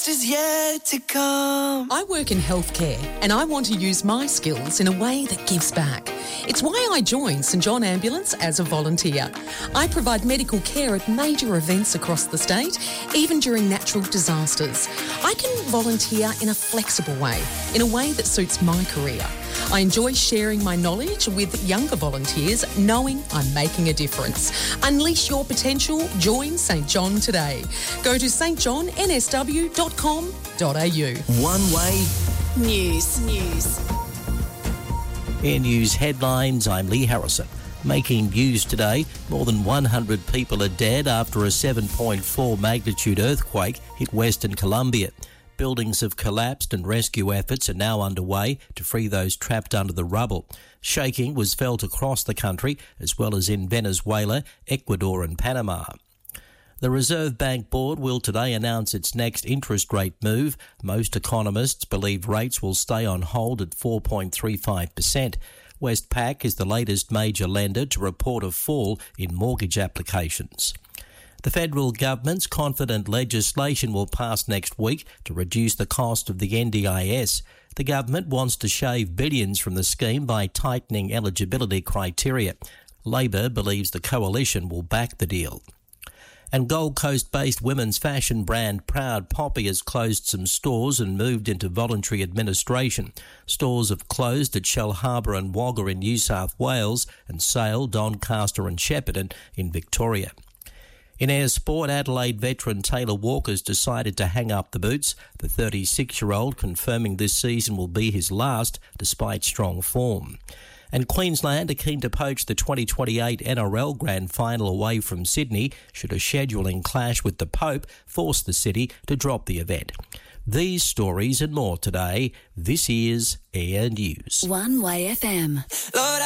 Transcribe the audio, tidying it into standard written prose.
Is yet to come. I work in healthcare and I want to use my skills in a way that gives back. It's why I joined St John Ambulance as a volunteer. I provide medical care at major events across the state, even during natural disasters. I can volunteer in a flexible way, in a way that suits my career. I enjoy sharing my knowledge with younger volunteers, knowing I'm making a difference. Unleash your potential. Join St John today. Go to stjohnsw.com.au. One Way News. In news headlines, I'm Lee Harrison. Making news today, more than 100 people are dead after a 7.4 magnitude earthquake hit Western Colombia. Buildings have collapsed and rescue efforts are now underway to free those trapped under the rubble. Shaking was felt across the country, as well as in Venezuela, Ecuador and Panama. The Reserve Bank Board will today announce its next interest rate move. Most economists believe rates will stay on hold at 4.35%. Westpac is the latest major lender to report a fall in mortgage applications. The federal government's confident legislation will pass next week to reduce the cost of the NDIS. The government wants to shave billions from the scheme by tightening eligibility criteria. Labor believes the coalition will back the deal. And Gold Coast-based women's fashion brand Proud Poppy has closed some stores and moved into voluntary administration. Stores have closed at Shellharbour and Wagga in New South Wales and Sale, Doncaster and Shepparton in Victoria. In air sport, Adelaide veteran Taylor Walker's decided to hang up the boots, the 36-year-old confirming this season will be his last despite strong form. And Queensland are keen to poach the 2028 NRL Grand Final away from Sydney should a scheduling clash with the Pope force the city to drop the event. These stories and more today. This is Air News. One Way FM. Lord,